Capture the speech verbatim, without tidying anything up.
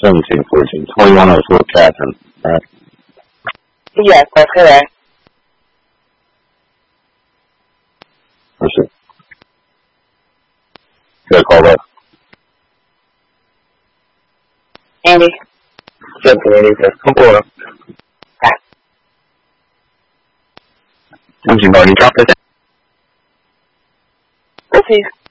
seventeen, fourteen, twenty-one oh four, Catherine, right? Yes, that's correct. What's it? Should I call that? Andy. Seventeen, Andy, come on. I'm Marty, drop this. Oopsies.